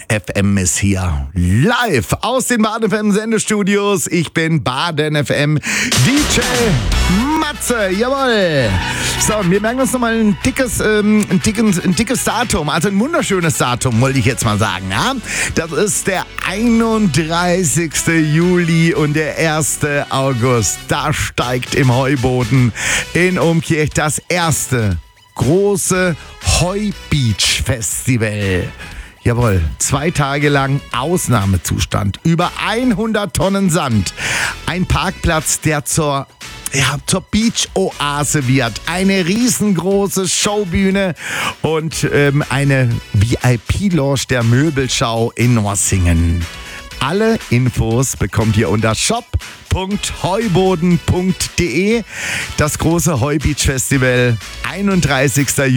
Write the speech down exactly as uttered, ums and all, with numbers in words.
F M ist hier live aus den Baden-F M-Sendestudios. Ich bin Baden-F M D J Matze, jawohl. So, wir merken uns nochmal ein dickes, ähm, ein, dickes, ein dickes Datum, also ein wunderschönes Datum, wollte ich jetzt mal sagen. Ja? Das ist der einunddreißigste Juli und der erste August. Da steigt im Heuboden in Umkirch das erste große Heubeach-Festival. Jawohl, zwei Tage lang Ausnahmezustand. Über hundert Tonnen Sand. Ein Parkplatz, der zur, ja, zur Beach-Oase wird. Eine riesengroße Showbühne und ähm, eine V I P-Lounge der Möbelschau in Norsingen. Alle Infos bekommt ihr unter shop punkt heuboden punkt de. Das große Heubeach-Festival, einunddreißigster